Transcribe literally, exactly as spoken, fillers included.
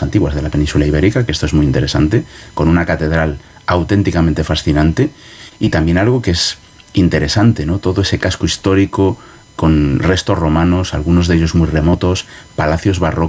más antiguas de la península ibérica, que esto es muy interesante, con una catedral auténticamente fascinante, y también algo que es interesante, ¿no? Todo ese casco histórico con restos romanos, algunos de ellos muy remotos, palacios barrocos